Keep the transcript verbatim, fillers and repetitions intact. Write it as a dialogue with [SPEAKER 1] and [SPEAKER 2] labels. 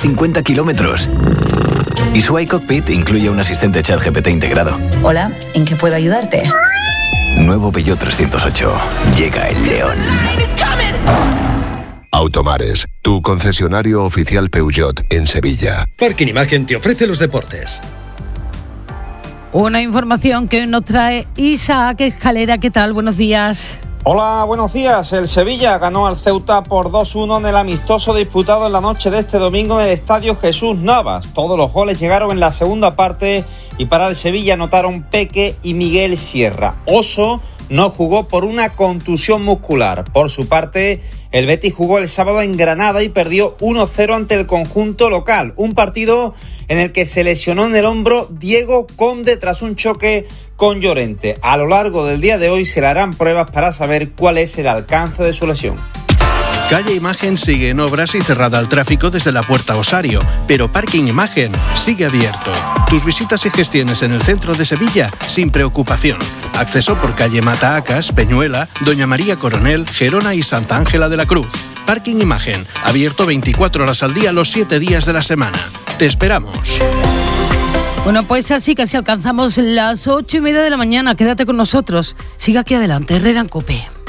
[SPEAKER 1] cincuenta kilómetros. Y su iCockpit incluye un asistente ChatGPT integrado.
[SPEAKER 2] Hola, ¿en qué puedo ayudarte?
[SPEAKER 1] Nuevo Peugeot trescientos ocho. Llega el león.
[SPEAKER 3] Automares, tu concesionario oficial Peugeot en Sevilla.
[SPEAKER 4] Parking Imagen te ofrece los deportes.
[SPEAKER 5] Una información que nos trae Isaac Escalera. ¿Qué tal? Buenos días.
[SPEAKER 6] Hola, buenos días. El Sevilla ganó al Ceuta por dos uno en el amistoso disputado en la noche de este domingo en el Estadio Jesús Navas. Todos los goles llegaron en la segunda parte y para el Sevilla anotaron Peque y Miguel Sierra. Oso no jugó por una contusión muscular. Por su parte, el Betis jugó el sábado en Granada y perdió uno cero ante el conjunto local. Un partido en el que se lesionó en el hombro Diego Conde tras un choque con Llorente. A lo largo del día de hoy se le harán pruebas para saber cuál es el alcance de su lesión.
[SPEAKER 7] Calle Imagen sigue en obras y cerrada al tráfico desde la Puerta Osario, pero Parking Imagen sigue abierto. Tus visitas y gestiones en el centro de Sevilla sin preocupación. Acceso por calle Mataacas, Peñuela, Doña María Coronel, Gerona y Santa Ángela de la Cruz. Parking Imagen, abierto veinticuatro horas al día los siete días de la semana. Te esperamos.
[SPEAKER 5] Bueno, pues así casi alcanzamos las ocho y media de la mañana. Quédate con nosotros. Sigue aquí adelante, Herrera en COPE.